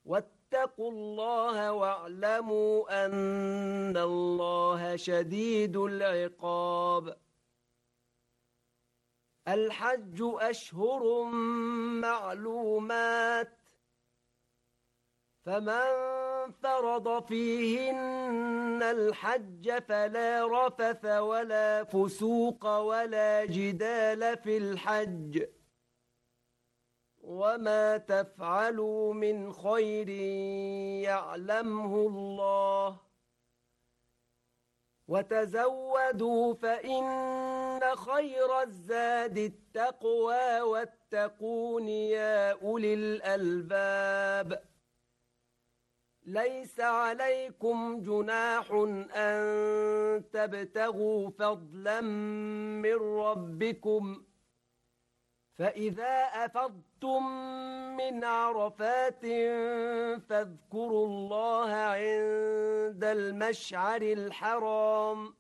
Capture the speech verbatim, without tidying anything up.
واتقوا الله واعلموا أن الله شديد العقاب. الحج أشهر معلومات، فمن فرض فيهن الحج فلا رفث ولا فسوق ولا جدال في الحج، وما تفعلوا من خير يعلمه الله، وتزودوا فإن خير الزاد التقوى واتقون يا أولي الألباب. ليس عليكم جناح أن تبتغوا فضلا من ربكم، فإذا أفضتم من عرفات فاذكروا الله عند المشعر الحرام،